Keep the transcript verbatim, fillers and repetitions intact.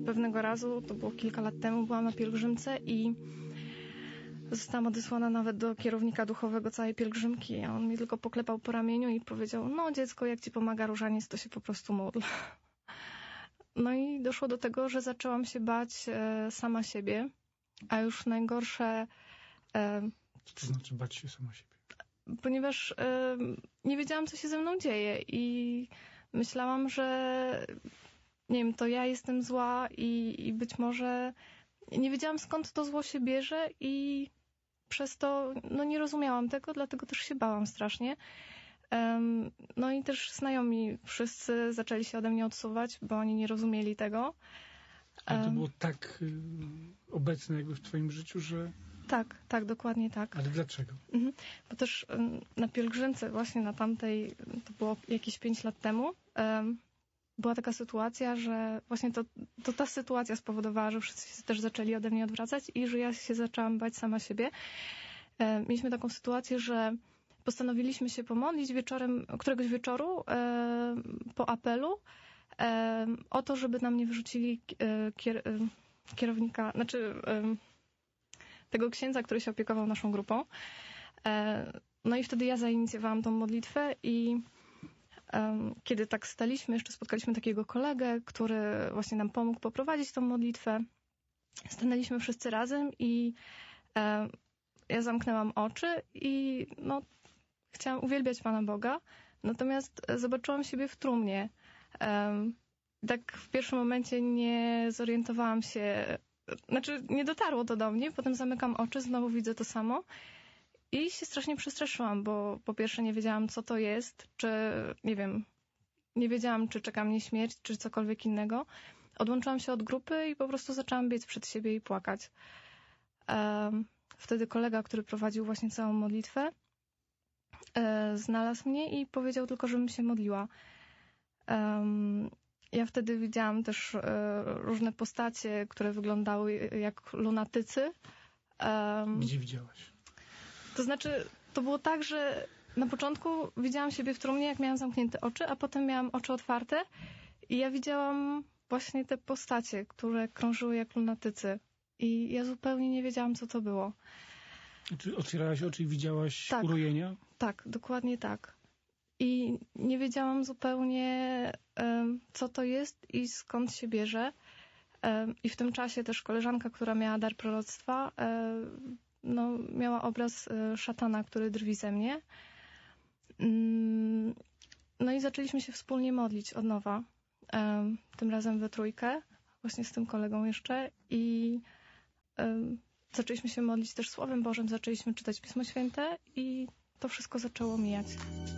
pewnego razu, to było kilka lat temu, byłam na pielgrzymce i zostałam odesłana nawet do kierownika duchowego całej pielgrzymki, a on mi tylko poklepał po ramieniu i powiedział: no dziecko, jak ci pomaga różaniec, to się po prostu módl. No i doszło do tego, że zaczęłam się bać e, sama siebie, a już najgorsze... E, Co to znaczy bać się sama siebie? Ponieważ e, nie wiedziałam, co się ze mną dzieje i myślałam, że nie wiem, to ja jestem zła i, i być może nie wiedziałam, skąd to zło się bierze i przez to no, nie rozumiałam tego, dlatego też się bałam strasznie. Um, no i też znajomi wszyscy zaczęli się ode mnie odsuwać, bo oni nie rozumieli tego. Ale to było tak y, obecne jakby w twoim życiu, że... Tak, tak, dokładnie tak. Ale dlaczego? Mhm. Bo też um, na pielgrzymce właśnie na tamtej, to było jakieś pięć lat temu, um, była taka sytuacja, że właśnie to, to ta sytuacja spowodowała, że wszyscy się też zaczęli ode mnie odwracać i że ja się zaczęłam bać sama siebie. Um, mieliśmy taką sytuację, że postanowiliśmy się pomodlić wieczorem, któregoś wieczoru e, po apelu e, o to, żeby nam nie wyrzucili e, kier, e, kierownika, znaczy e, tego księdza, który się opiekował naszą grupą. E, no i wtedy ja zainicjowałam tą modlitwę i e, kiedy tak staliśmy, jeszcze spotkaliśmy takiego kolegę, który właśnie nam pomógł poprowadzić tą modlitwę. Stanęliśmy wszyscy razem i e, ja zamknęłam oczy i no chciałam uwielbiać Pana Boga, natomiast zobaczyłam siebie w trumnie. Um, tak w pierwszym momencie nie zorientowałam się, znaczy nie dotarło to do mnie, potem zamykam oczy, znowu widzę to samo i się strasznie przestraszyłam, bo po pierwsze nie wiedziałam, co to jest, czy nie wiem, nie wiedziałam, czy czeka mnie śmierć, czy cokolwiek innego. Odłączyłam się od grupy i po prostu zaczęłam biec przed siebie i płakać. Um, wtedy kolega, który prowadził właśnie całą modlitwę, E, znalazł mnie i powiedział tylko, żebym się modliła. Um, ja wtedy widziałam też e, różne postacie, które wyglądały jak lunatycy. Um, Gdzie widziałaś? To znaczy, to było tak, że na początku widziałam siebie w trumnie, jak miałam zamknięte oczy, a potem miałam oczy otwarte i ja widziałam właśnie te postacie, które krążyły jak lunatycy. I ja zupełnie nie wiedziałam, co to było. Czy otwierałaś oczy i widziałaś tak, urojenia? Tak, dokładnie tak. I nie wiedziałam zupełnie, um, co to jest i skąd się bierze. Um, I w tym czasie też koleżanka, która miała dar proroctwa, um, no, miała obraz um, szatana, który drwi ze mnie. Um, no i zaczęliśmy się wspólnie modlić od nowa. Um, tym razem we trójkę, właśnie z tym kolegą jeszcze. I um, zaczęliśmy się modlić też Słowem Bożym, zaczęliśmy czytać Pismo Święte i to wszystko zaczęło mijać.